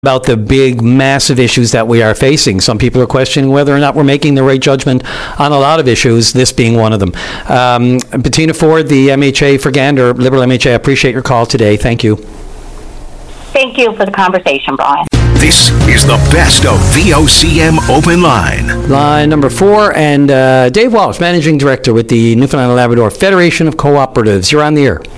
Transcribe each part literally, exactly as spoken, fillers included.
about the big, massive issues that we are facing. Some people are questioning whether or not we're making the right judgment on a lot of issues, this being one of them. Um, Bettina Ford, the M H A for Gander, Liberal M H A, I appreciate your call today. Thank you. Thank you for the conversation, Brian. This is the best of V O C M Open Line. Line number four, and uh, Dave Walsh, Managing Director with the Newfoundland and Labrador Federation of Cooperatives. You're on the air.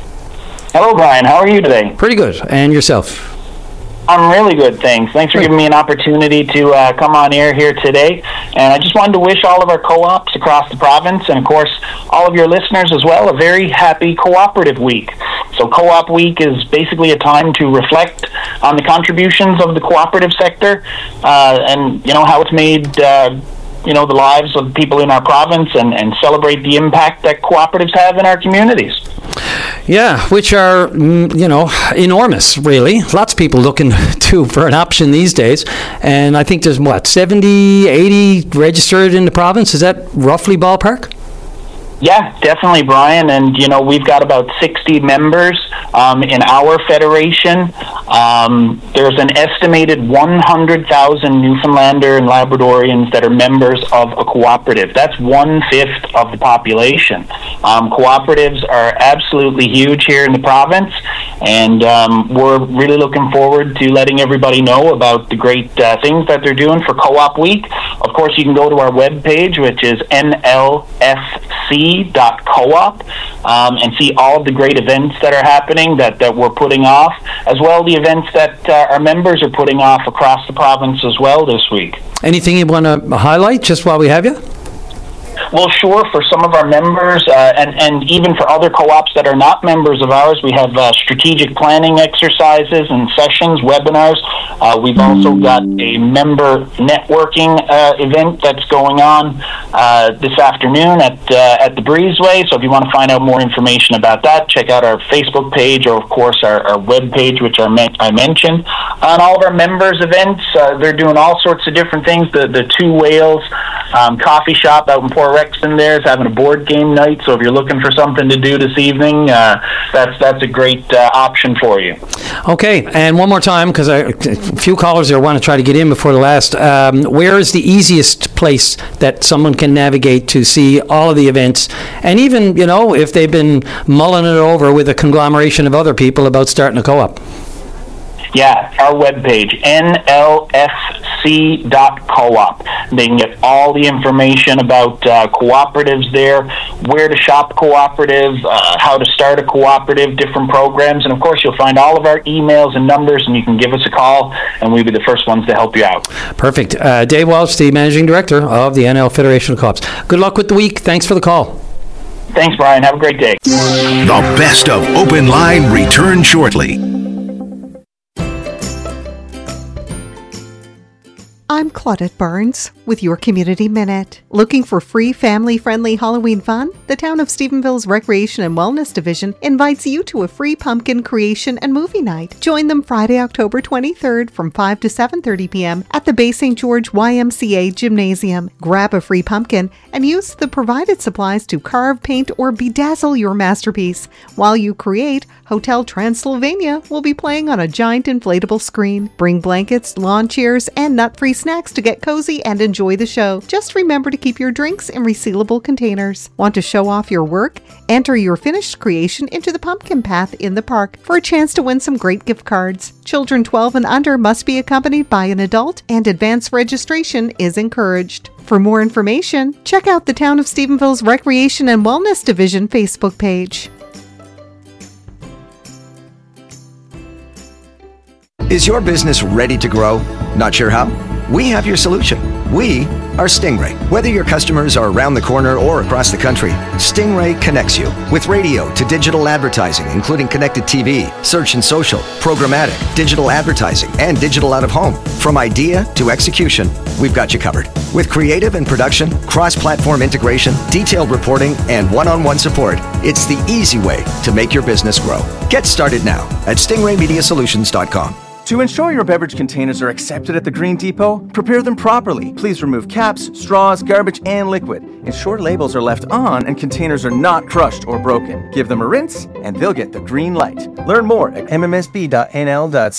Hello, Brian. How are you today? Pretty good. And yourself? I'm really good, thanks. Thanks for giving me an opportunity to uh, come on air here today. And I just wanted to wish all of our co-ops across the province, and of course, all of your listeners as well, a very happy Cooperative Week. So Co-op Week is basically a time to reflect on the contributions of the cooperative sector uh, and, you know, how it's made, uh, you know, the lives of people in our province, and, and celebrate the impact that cooperatives have in our communities. Yeah, which are, you know, enormous, really. Lots of people looking to for an option these days. And I think there's, what, seventy, eighty registered in the province? Is that roughly ballpark? Yeah, definitely, Brian. And, you know, we've got about sixty members um, in our federation. Um, there's an estimated one hundred thousand Newfoundlander and Labradorians that are members of a cooperative. That's one-fifth of the population. Um, cooperatives are absolutely huge here in the province, and um, we're really looking forward to letting everybody know about the great uh, things that they're doing for Co-op Week. Of course, you can go to our webpage, which is N L F C dot coop, um, and see all of the great events that are happening that, that we're putting off, as well as the events that uh, our members are putting off across the province as well this week. Anything you want to highlight just while we have you? Well, sure. For some of our members, uh, and, and even for other co-ops that are not members of ours, we have uh, strategic planning exercises and sessions, webinars. Uh, we've also got a member networking uh, event that's going on uh, this afternoon at uh, at the Breezeway. So if you want to find out more information about that, check out our Facebook page, or, of course, our, our web page, which I, me- I mentioned. On all of our members' events, uh, they're doing all sorts of different things. The, the Two Whales um, coffee shop out in Port Rexton there is having a board game night, so if you're looking for something to do this evening, uh, that's that's a great uh, option for you. Okay, and one more time, because a few callers there want to try to get in before the last. Um, where is the easiest place that someone can navigate to see all of the events, and even, you know, if they've been mulling it over with a conglomeration of other people about starting a co-op? Yeah, our webpage, N L F C dot coop. They can get all the information about uh, cooperatives there, where to shop cooperative, uh, how to start a cooperative, different programs, and of course you'll find all of our emails and numbers, and you can give us a call, and we'll be the first ones to help you out. Perfect. Uh, Dave Walsh, the Managing Director of the N L Federation of Co-ops. Good luck with the week. Thanks for the call. Thanks, Brian. Have a great day. The best of Open Line returns shortly. I'm Claudette Barnes with your Community Minute. Looking for free, family-friendly Halloween fun? The Town of Stephenville's Recreation and Wellness Division invites you to a free pumpkin creation and movie night. Join them Friday, October twenty-third from five to seven thirty p.m. at the Bay Saint George Y M C A Gymnasium. Grab a free pumpkin and use the provided supplies to carve, paint, or bedazzle your masterpiece. While you create, Hotel Transylvania will be playing on a giant inflatable screen. Bring blankets, lawn chairs, and nut-free snacks to get cozy and enjoy the show. Just remember to keep your drinks in resealable containers. Want to show off your work? Enter your finished creation into the pumpkin path in the park for a chance to win some great gift cards. Children twelve and under must be accompanied by an adult, and advance registration is encouraged. For more information, check out the Town of Stephenville's Recreation and Wellness Division Facebook page. Is your business ready to grow? Not sure how? We have your solution. We are Stingray. Whether your customers are around the corner or across the country, Stingray connects you with radio to digital advertising, including connected T V, search and social, programmatic, digital advertising, and digital out-of-home. From idea to execution, we've got you covered. With creative and production, cross-platform integration, detailed reporting, and one-on-one support, it's the easy way to make your business grow. Get started now at stingray media solutions dot com. To ensure your beverage containers are accepted at the Green Depot, prepare them properly. Please remove caps, straws, garbage, and liquid. Ensure labels are left on and containers are not crushed or broken. Give them a rinse, and they'll get the green light. Learn more at m m s b dot n l dot c a.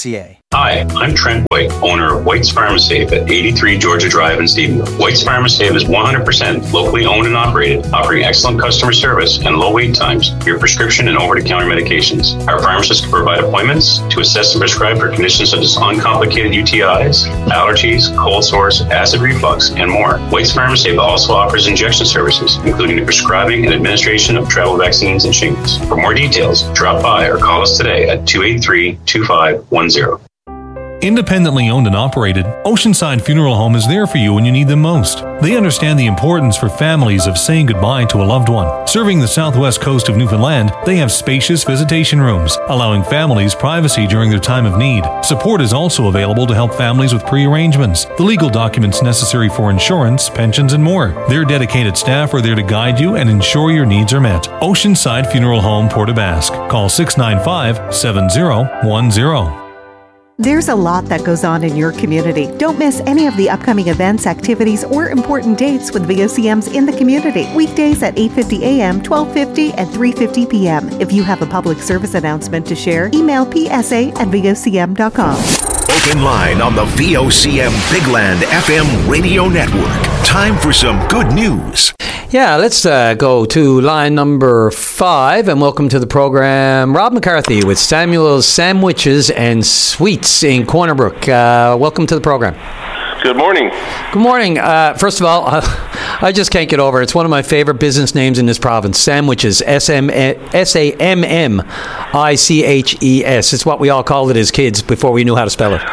Hi, I'm Trent White, owner of White's Pharmasafe at eighty-three Georgia Drive in Stephenville. White's Pharmasafe is one hundred percent locally owned and operated, offering excellent customer service and low wait times for your prescription and over-the-counter medications. Our pharmacists can provide appointments to assess and prescribe for conditions such as uncomplicated U T Is, allergies, cold sores, acid reflux, and more. White's Pharmasafe also offers injection services, including the prescribing and administration of travel vaccines and shingles. For more details, drop by or call us today at two eight three, two five one zero. Independently owned and operated, Oceanside Funeral Home is there for you when you need them most. They understand the importance for families of saying goodbye to a loved one. Serving the southwest coast of Newfoundland, they have spacious visitation rooms, allowing families privacy during their time of need. Support is also available to help families with pre-arrangements, the legal documents necessary for insurance, pensions, and more. Their dedicated staff are there to guide you and ensure your needs are met. Oceanside Funeral Home, Port aux Basques. Call six nine five, seven zero one zero. There's a lot that goes on in your community. Don't miss any of the upcoming events, activities, or important dates with V O C Ms in the community. Weekdays at eight fifty a.m., twelve fifty, and three fifty p.m. If you have a public service announcement to share, email p s a at v o c m dot com. Open line on the V O C M Bigland F M radio network. Time for some good news. Yeah, let's uh, go to line number five and welcome to the program Rob McCarthy with Samuel's Sandwiches and Sweets in Corner Brook. Uh, welcome to the program. Good morning. Good morning. Uh, first of all, uh, I just can't get over it. It's one of my favorite business names in this province. Sandwiches, S M S A M M I C H E S. It's what we all called it as kids before we knew how to spell it.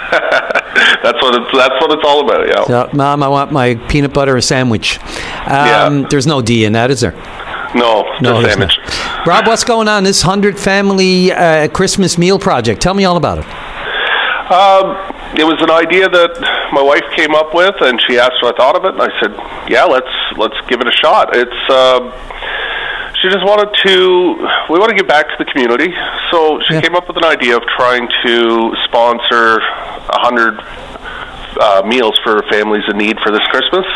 That's what it's. That's what it's all about. Yeah. So, Mom, I want my peanut butter sandwich. Um, yeah. There's no D in that, is there? No, no sandwich. Not. Rob, what's going on? This hundred family uh, Christmas meal project. Tell me all about it. Um, it was an idea that my wife came up with, and she asked what I thought of it, and I said, "Yeah, let's let's give it a shot." It's. Uh, She just wanted to, we want to give back to the community. So she yeah. came up with an idea of trying to sponsor one hundred uh, meals for families in need for this Christmas.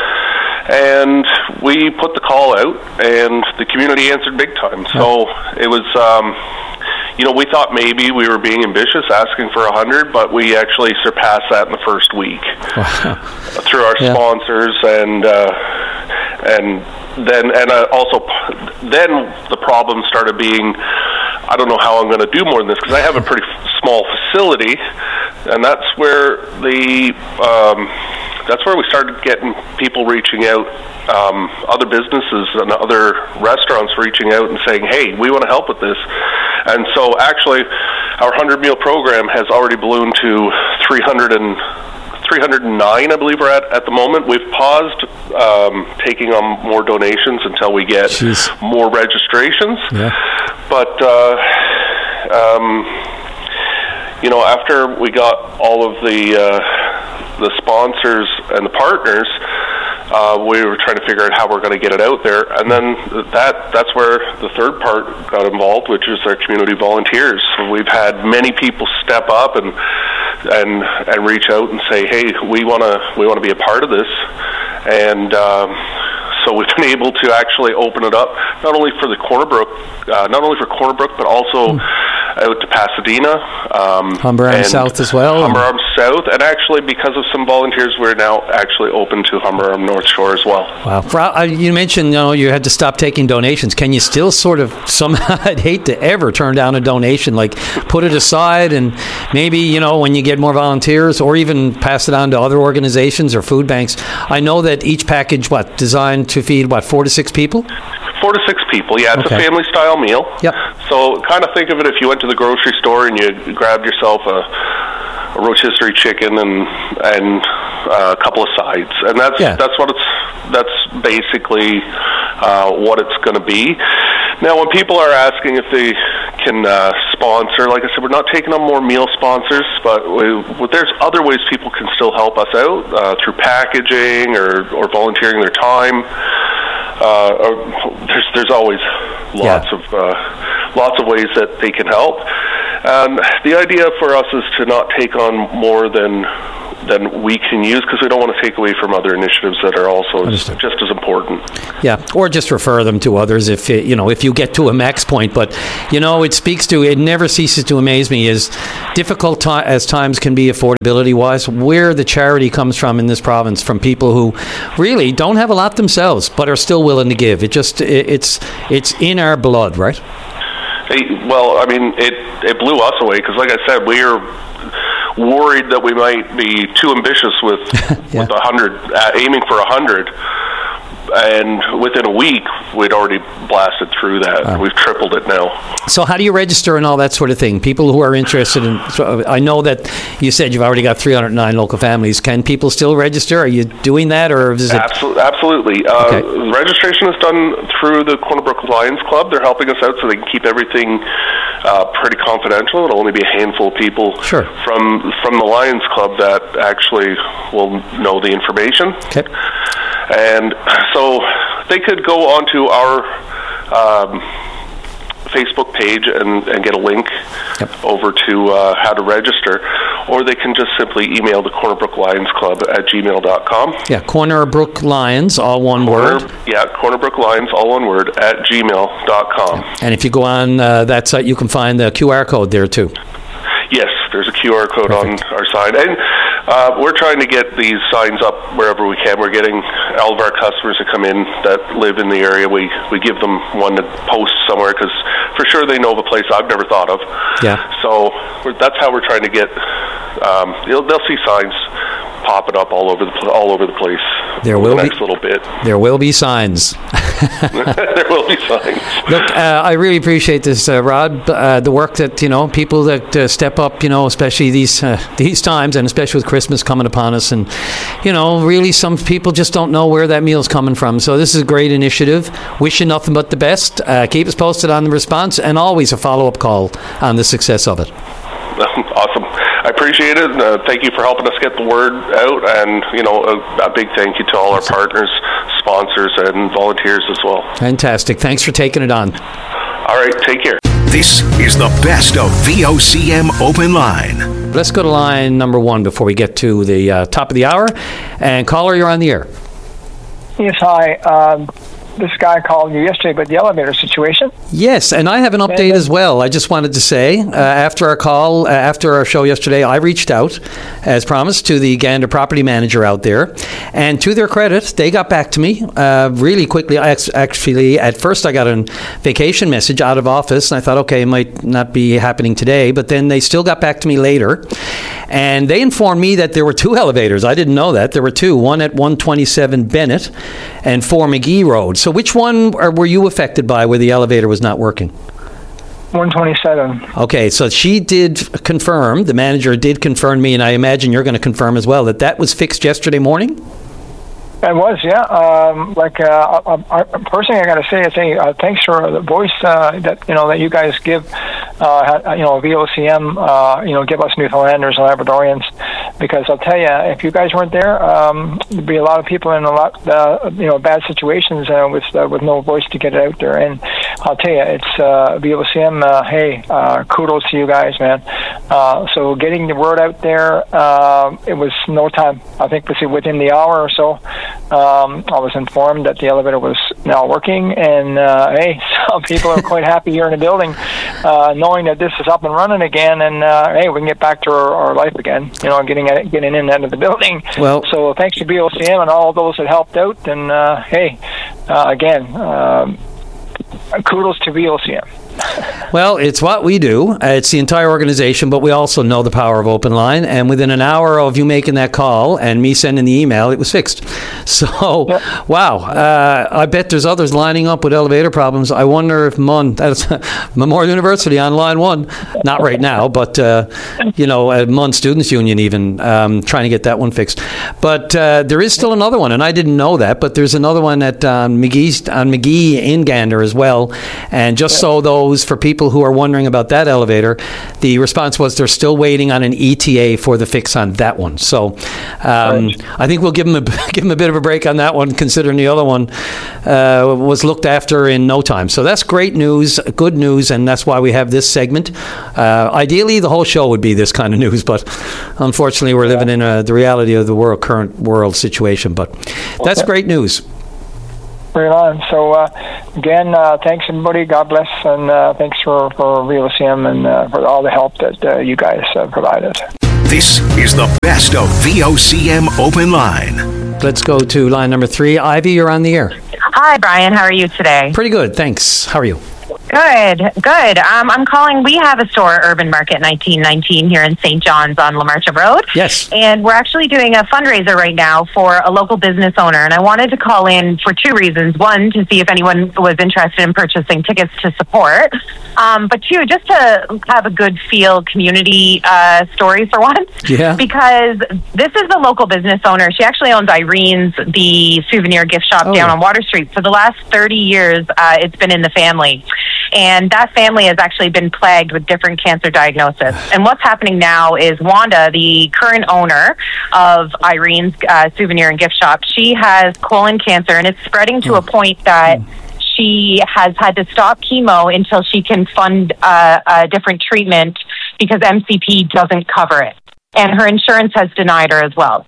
And we put the call out, and the community answered big time. So it was, um, you know, we thought maybe we were being ambitious asking for one hundred, but we actually surpassed that in the first week wow. through our yeah. sponsors and uh, and then and uh, also then the problem started being, I don't know how I'm going to do more than this because I have a pretty small facility, and that's where the um, that's where we started getting people reaching out, um, other businesses and other restaurants reaching out and saying, hey, we want to help with this. And so actually our one hundred meal program has already ballooned to three hundred and three hundred nine, I believe we're at at the moment. We've paused um, taking on more donations until we get Jeez. more registrations. Yeah. But, uh, um, you know, after we got all of the uh, the sponsors and the partners, uh, we were trying to figure out how we're going to get it out there. And then that that's where the third part got involved, which is our community volunteers. So we've had many people step up and and and reach out and say, hey, we want to we want to be a part of this. And um, so we've been able to actually open it up, not only for the Corner Brook, uh, not only for Corner Brook, but also mm. out to Pasadena. Um, Humber Arms South as well. Humber Arms South. And actually, because of some volunteers, we're now actually open to Humber Arms North Shore as well. Wow. For, uh, you mentioned, you know, you had to stop taking donations. Can you still sort of, somehow, I'd hate to ever turn down a donation, like put it aside and maybe, you know, when you get more volunteers or even pass it on to other organizations or food banks. I know that each package, what, designed to feed, what, four to six people? Four to six people, yeah. It's okay. A family-style meal. Yep. So kind of think of it if you went to the grocery store and you grabbed yourself a, a rotisserie chicken and and uh, a couple of sides, and that's yeah. that's what it's that's basically uh, what it's going to be. Now, when people are asking if they can uh, sponsor, like I said, we're not taking on more meal sponsors, but we, there's other ways people can still help us out uh, through packaging or, or volunteering their time. Uh, or there's there's always lots yeah. of uh, lots of ways that they can help. And the idea for us is to not take on more than then we can use, because we don't want to take away from other initiatives that are also as, just as important. Yeah, or just refer them to others if it, you know if you get to a max point. But you know, it speaks to it never ceases to amaze me as difficult ti- as times can be affordability wise, where the charity comes from in this province from people who really don't have a lot themselves but are still willing to give. It just it, it's it's in our blood, right? Hey, well, I mean, it it blew us away because, like I said, we are worried that we might be too ambitious with yeah. with a hundred, uh, aiming for a hundred. And within a week, we'd already blasted through that. Oh. We've tripled it now. So how do you register and all that sort of thing? People who are interested in... So I know that you said you've already got three hundred nine local families. Can people still register? Are you doing that, or is it... Absolutely. absolutely. Okay. Uh, registration is done through the Corner Brook Lions Club. They're helping us out so they can keep everything uh, pretty confidential. It'll only be a handful of people sure. from, from the Lions Club that actually will know the information. Okay. And so they could go onto our um, Facebook page and, and get a link yep. over to uh, how to register, or they can just simply email the Corner Brook Lions Club at gmail dot com. Yeah, Corner Brook Lions, all one Corner, word. Yeah, Corner Brook Lions, all one word, at gmail dot com. Yeah. And if you go on uh, that site, you can find the Q R code there too. Yes, there's a Q R code Perfect. on our side. And uh, we're trying to get these signs up wherever we can. We're getting all of our customers that come in that live in the area. We, we give them one to post somewhere because for sure they know of a place I've never thought of. Yeah. So we're, that's how we're trying to get, um, they'll, they'll see signs popping up all over the all over the place. There will the be next little bit. There will be signs. There will be signs. Look, uh, I really appreciate this, uh, Rod. Uh, the work that you know, people that uh, step up, you know, especially these uh, these times, and especially with Christmas coming upon us, and you know, really, some people just don't know where that meal's coming from. So this is a great initiative. Wish you nothing but the best. Uh, keep us posted on the response, and always a follow-up call on the success of it. Awesome. I appreciate it. Uh, thank you for helping us get the word out, and you know, a, a big thank you to all our partners, sponsors, and volunteers as well. Fantastic. Thanks for taking it on. All right. Take care. This is the best of V O C M Open Line. Let's go to line number one before we get to the uh, top of the hour. And caller, you're on the air. Yes, hi. Um, this guy called you yesterday about the elevator situation. Yes, and I have an update as well. I just wanted to say, uh, after our call, uh, after our show yesterday, I reached out, as promised, to the Gander property manager out there. And to their credit, they got back to me uh, really quickly. I actually, at first, I got a vacation message out of office, and I thought, okay, it might not be happening today. But then they still got back to me later. And they informed me that there were two elevators. I didn't know that. There were two, one at one twenty-seven Bennett and four McGee Road. So which one are, were you affected by where the elevator was not working? one twenty-seven. Okay, so she did confirm, the manager did confirm me, and I imagine you're going to confirm as well, that that was fixed yesterday morning? It was, yeah. Um, like, uh, uh, uh, personally, I got to say, I say uh, thanks for the voice uh, that you know that you guys give. Uh, you know, V O C M. Uh, you know, give us Newfoundlanders and Labradorians, because I'll tell you, if you guys weren't there, um, there'd be a lot of people in a lot, uh, you know, bad situations uh, with uh, with no voice to get it out there. And I'll tell you, it's uh, V O C M. Uh, hey, uh, kudos to you guys, man. Uh, so getting the word out there, uh, it was no time. I think within the hour or so. Um, I was informed that the elevator was now working, and uh, hey, some people are quite happy here in the building, uh, knowing that this is up and running again, and uh, hey, we can get back to our, our life again, you know, getting getting in and out of the building. Well, so thanks to V O C M and all those that helped out, and uh, hey, uh, again, um, kudos to V O C M. Well, it's what we do. Uh, it's the entire organization, but we also know the power of Open Line. And within an hour of you making that call and me sending the email, it was fixed. So, yep. Wow. Uh, I bet there's others lining up with elevator problems. I wonder if M U N, that's Memorial University on line one, not right now, but, uh, you know, uh, M U N Students Union even um, trying to get that one fixed. But uh, there is still another one, and I didn't know that, but there's another one at um, McGee's, on McGee in Gander as well. And just yep. so those those, for people who are wondering about that elevator, the response was they're still waiting on an E T A for the fix on that one. So um, right. I think we'll give them a give them a bit of a break on that one, considering the other one uh, was looked after in no time. So that's great news, good news, and that's why we have this segment. Uh, ideally, the whole show would be this kind of news, but unfortunately, we're living in a, the reality of the world, current world situation. But that's great news. Right on. So uh, again, uh, thanks everybody. God bless, and uh, thanks for for V O C M and uh, for all the help that uh, you guys uh, provided. This is the best of V O C M Open Line. Let's go to line number three. Ivy, you're on the air. Hi, Brian. How are you today? Pretty good, thanks. How are you? Good, good. Um, I'm calling. We have a store, Urban Market nineteen nineteen, here in Saint John's on La Marcha Road. Yes. And we're actually doing a fundraiser right now for a local business owner. And I wanted to call in for two reasons. One, to see if anyone was interested in purchasing tickets to support. Um, but two, just to have a good feel community uh, story for once. Yeah. Because this is a local business owner. She actually owns Irene's, the souvenir gift shop oh, down yeah. on Water Street. For the last thirty years, uh, it's been in the family. And that family has actually been plagued with different cancer diagnoses. And what's happening now is Wanda, the current owner of Irene's uh, souvenir and gift shop, she has colon cancer, and it's spreading to mm. a point that mm. she has had to stop chemo until she can fund uh, a different treatment because M C P doesn't cover it. And her insurance has denied her as well.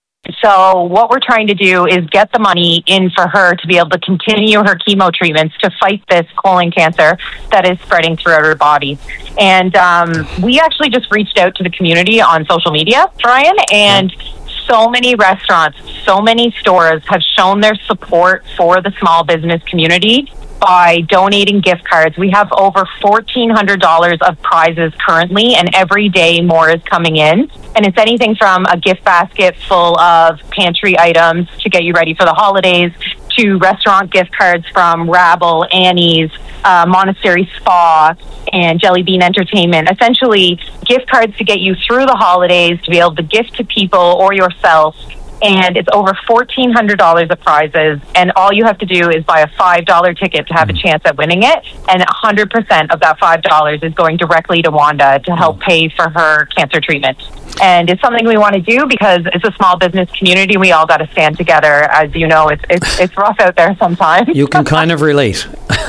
So what we're trying to do is get the money in for her to be able to continue her chemo treatments to fight this colon cancer that is spreading throughout her body. And um, we actually just reached out to the community on social media, Brian, and so many restaurants, so many stores have shown their support for the small business community by donating gift cards. We have over fourteen hundred dollars of prizes currently, and every day more is coming in. And it's anything from a gift basket full of pantry items to get you ready for the holidays, to restaurant gift cards from Rabble, Annie's, uh, Monastery Spa, and Jelly Bean Entertainment. Essentially, gift cards to get you through the holidays, to be able to gift to people or yourself. And it's over fourteen hundred dollars of prizes, and all you have to do is buy a five dollar ticket to have a chance at winning it, and one hundred percent of that five dollars is going directly to Wanda to help pay for her cancer treatment. And it's something we want to do because it's a small business community. We all got to stand together. As you know, it's it's, it's rough out there sometimes. You can kind of relate.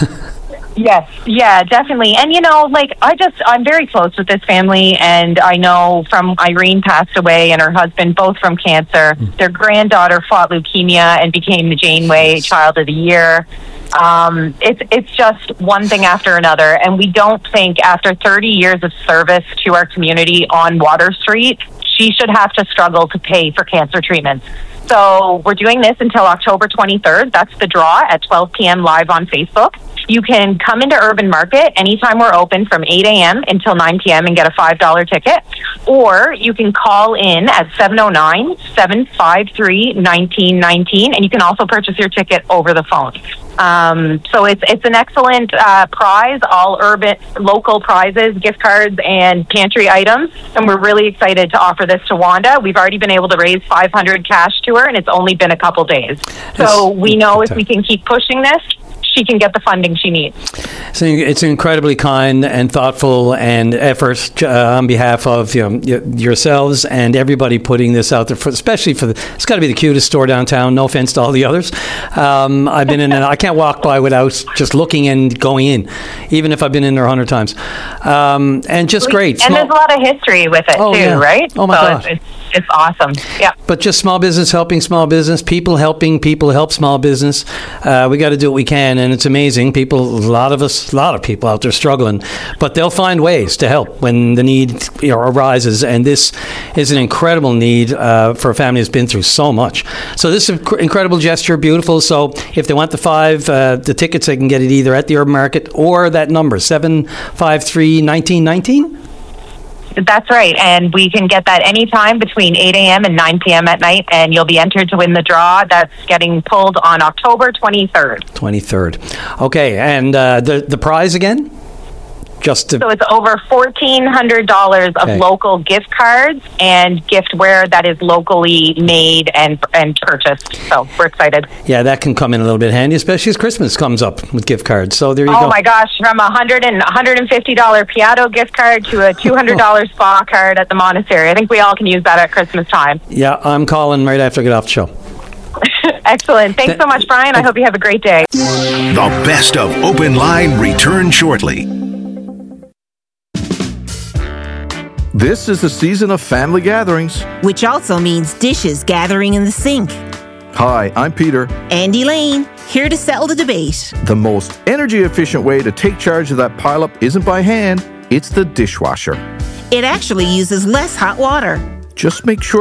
Yes, yeah, definitely. And, you know, like, I just, I'm very close with this family, and I know from Irene passed away and her husband, both from cancer. Mm. Their granddaughter fought leukemia and became the Janeway Child of the Year. Um, it's it's just one thing after another, and we don't think after thirty years of service to our community on Water Street, she should have to struggle to pay for cancer treatments. So we're doing this until October twenty-third. That's the draw at twelve p.m. live on Facebook. You can come into Urban Market anytime we're open from eight a.m. until nine p.m. and get a five dollar ticket. Or you can call in at seven oh nine, seven five three, one nine one nine, and you can also purchase your ticket over the phone. Um, so it's it's an excellent uh, prize, all urban local prizes, gift cards, and pantry items. And we're really excited to offer this to Wanda. We've already been able to raise five hundred cash to her, and it's only been a couple days. So we know if we can keep pushing this, she can get the funding she needs. So it's incredibly kind and thoughtful and effort uh, on behalf of you know, yourselves and everybody putting this out there, for, especially for the, it's got to be the cutest store downtown. No offense to all the others. Um, I've been in and I can't walk by without just looking and going in, even if I've been in there a hundred times. Um, and just great. And small, there's a lot of history with it oh, too, yeah. right? Oh my so God. It's, it's awesome. Yeah. But just small business helping small business, people helping people help small business. Uh, we got to do what we can, and it's amazing. People, a lot of us, a lot of people out there struggling, but they'll find ways to help when the need you know, arises. And this is an incredible need uh, for a family that's been through so much. So this is an incredible gesture, beautiful. So if they want the five, uh, the tickets, they can get it either at the Urban Market or that number, seven five three, one nine one nine. That's right, and we can get that anytime between eight a.m. and nine p.m. at night, and you'll be entered to win the draw that's getting pulled on October twenty-third. twenty-third. Okay, and uh, the the prize again? Just to... So it's over fourteen hundred dollars of Okay. local gift cards and giftware that is locally made and and purchased. So we're excited. Yeah, that can come in a little bit handy, especially as Christmas comes up with gift cards. So there you Oh go. my gosh, from a one hundred and one hundred fifty dollars Piatto gift card to a two hundred dollars spa card at the monastery. I think we all can use that at Christmas time. Yeah, I'm calling right after I get off the show. Excellent. Thanks so much, Brian. I hope you have a great day. The best of Open Line return shortly. This is the season of family gatherings. Which also means dishes gathering in the sink. Hi, I'm Peter. And Elaine, here to settle the debate. The most energy efficient way to take charge of that pileup isn't by hand, it's the dishwasher. It actually uses less hot water. Just make sure